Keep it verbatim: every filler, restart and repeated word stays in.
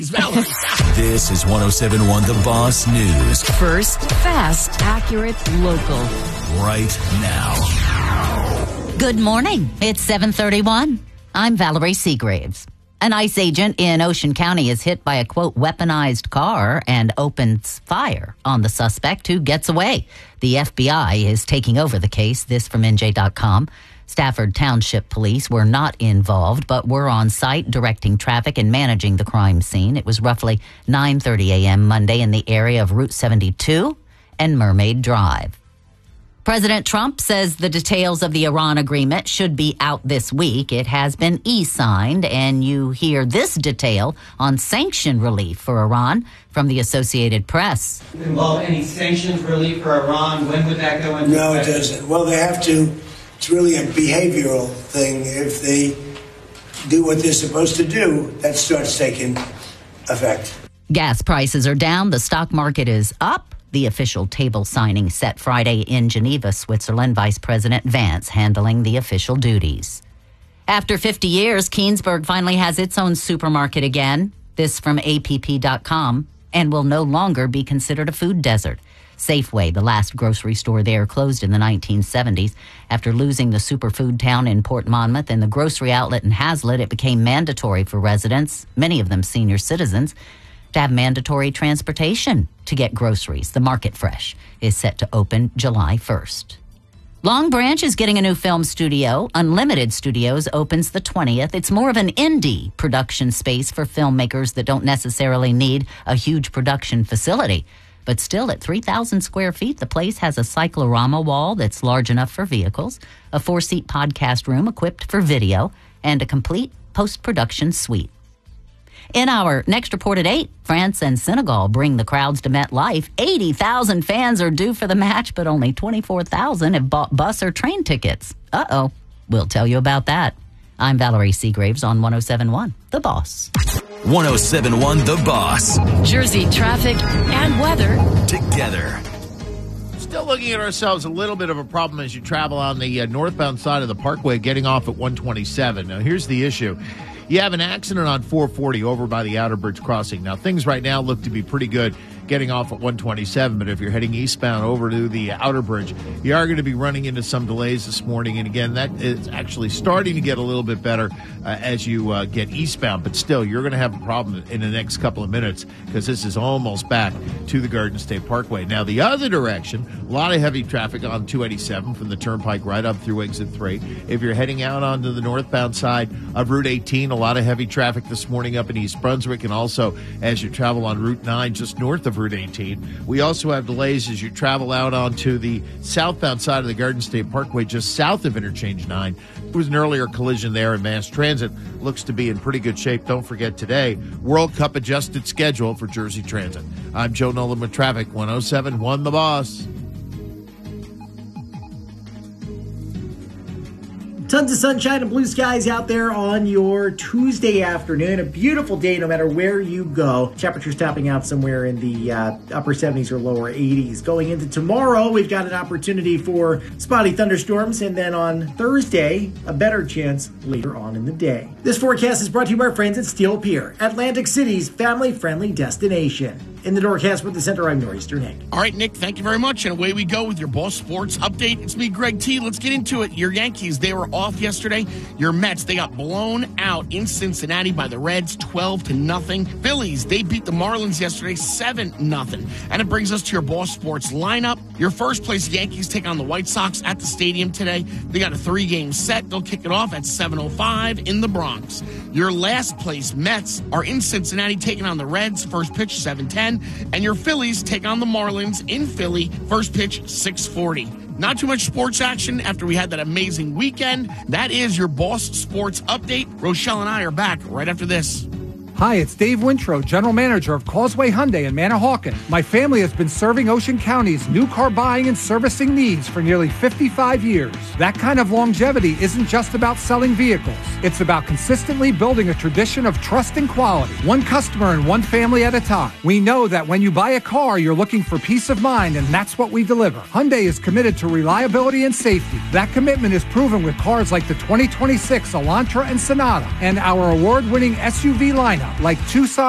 Valerie. This is one oh seven point one The Boss News. First, fast, accurate, local. Right now. Good morning. It's seven thirty-one. I'm Valerie Seagraves. An ICE agent in Ocean County is hit by a, quote, weaponized car and opens fire on the suspect who gets away. The F B I is taking over the case. This from N J dot com. Stafford Township Police were not involved, but were on site directing traffic and managing the crime scene. It was roughly nine thirty a.m. Monday in the area of Route seventy-two and Mermaid Drive. President Trump says the details of the Iran agreement should be out this week. It has been e-signed, and you hear this detail on sanction relief for Iran from the Associated Press. Involve any sanctions relief for Iran? When would that go into No, effect? it doesn't. Well, they have to. It's really a behavioral thing. If they do what they're supposed to do, that starts taking effect. Gas prices are down. The stock market is up. The official table signing set Friday in Geneva, Switzerland. Vice President Vance handling the official duties. After fifty years, Keensburg finally has its own supermarket again. This from A P P dot com, and will no longer be considered a food desert. Safeway, the last grocery store there, closed in the nineteen seventies. After losing the superfood town in Port Monmouth and the grocery outlet in Hazlitt, it became mandatory for residents, many of them senior citizens, to have mandatory transportation to get groceries. The Market Fresh is set to open July first. Long Branch is getting a new film studio. Unlimited Studios opens the twentieth. It's more of an indie production space for filmmakers that don't necessarily need a huge production facility. But still, at three thousand square feet, the place has a cyclorama wall that's large enough for vehicles, a four-seat podcast room equipped for video, and a complete post-production suite. In our next report at eight, France and Senegal bring the crowds to MetLife. eighty thousand fans are due for the match, but only twenty-four thousand have bought bus or train tickets. Uh-oh. We'll tell you about that. I'm Valerie Seagraves on one oh seven point one The Boss. one oh seven point one The Boss. Jersey traffic and weather Together. Still looking at ourselves a little bit of a problem as you travel on the uh, northbound side of the Parkway, getting off at one twenty-seven. Now, here's the issue. You have an accident on four forty over by the Outer Bridge crossing. Now, things right now look to be pretty good getting off at one twenty-seven, but if you're heading eastbound over to the Outer Bridge, you are going to be running into some delays this morning. And again, that is actually starting to get a little bit better uh, as you uh, get eastbound, but still, you're going to have a problem in the next couple of minutes because this is almost back to the Garden State Parkway. Now, the other direction, a lot of heavy traffic on two eighty-seven from the Turnpike right up through exit three. If you're heading out onto the northbound side of Route eighteen, a lot of heavy traffic this morning up in East Brunswick, and also as you travel on Route nine just north of Route eighteen. We also have delays as you travel out onto the southbound side of the Garden State Parkway just south of Interchange nine. There was an earlier collision there, and Mass Transit looks to be in pretty good shape. Don't forget today, World Cup adjusted schedule for Jersey Transit. I'm Joe Nolan with traffic, one oh seven point one The Boss. Tons of sunshine and blue skies out there on your Tuesday afternoon. A beautiful day no matter where you go. Temperatures topping out somewhere in the uh, upper seventies or lower eighties. Going into tomorrow, we've got an opportunity for spotty thunderstorms, and then on Thursday, a better chance later on in the day. This forecast is brought to you by our friends at Steel Pier, Atlantic City's family-friendly destination. In the Doorcast with the Center, I'm Nor'easter Nick. All right, Nick, thank you very much. And away we go with your Boss Sports Update. It's me, Greg T. Let's get into it. Your Yankees, they were off yesterday. Your Mets, they got blown out in Cincinnati by the Reds, twelve to nothing. Phillies, they beat the Marlins yesterday, seven nothing. And it brings us to your Boss Sports lineup. Your first place Yankees take on the White Sox at the stadium today. They got a three-game set. They'll kick it off at seven oh five in the Bronx. Your last place Mets are in Cincinnati taking on the Reds. First pitch, seven ten. And your Phillies take on the Marlins in Philly. First pitch, six forty. Not too much sports action after we had that amazing weekend. That is your Boss Sports Update. Rochelle and I are back right after this. Hi, it's Dave Wintrow, General Manager of Causeway Hyundai in Manahawkin. My family has been serving Ocean County's new car buying and servicing needs for nearly fifty-five years. That kind of longevity isn't just about selling vehicles. It's about consistently building a tradition of trust and quality, one customer and one family at a time. We know that when you buy a car, you're looking for peace of mind, and that's what we deliver. Hyundai is committed to reliability and safety. That commitment is proven with cars like the twenty twenty-six Elantra and Sonata, and our award-winning S U V lineup like Tucson